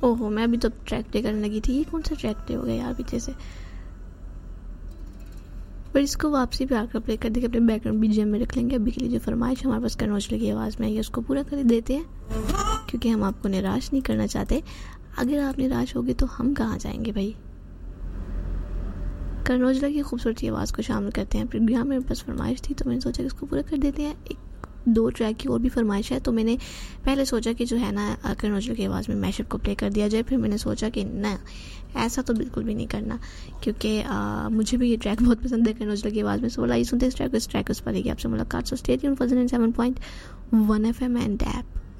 ओहो, मैं अभी तो ट्रैक प्ले करने लगी थी। ये कौन सा ट्रैक प्ले हो गया यार पीछे से? पर इसको वापसी पे आकर प्ले कर देके अपने बैकग्राउंड बीजीएम में रख लेंगे। अभी के लिए जो फरमाइश हमारे पास कनौज की आवाज़ में आई है उसको पूरा कर देते हैं, क्योंकि हम आपको निराश नहीं करना चाहते। अगर आप निराश होगे तो हम कहाँ जाएंगे भाई। कनौजला की खूबसूरती आवाज़ को शामिल करते हैं। प्रोग्राम में बस फरमाइश थी तो मैंने सोचा कि इसको पूरा कर देते हैं। एक 2 ट्रैक की और भी फरमाइश है, तो मैंने पहले सोचा कि जो है ना कनौजला की आवाज़ में मैशअप को प्ले कर दिया जाए। फिर मैंने सोचा कि ना, ऐसा तो बिल्कुल भी नहीं करना, क्योंकि मुझे भी ये ट्रैक बहुत पसंद है कनौजला की आवाज़ में। सो बोला ये सुनते इस ट्रैक उस पर आपसे मुलाकात। So stay tuned for 107.1 FM and app.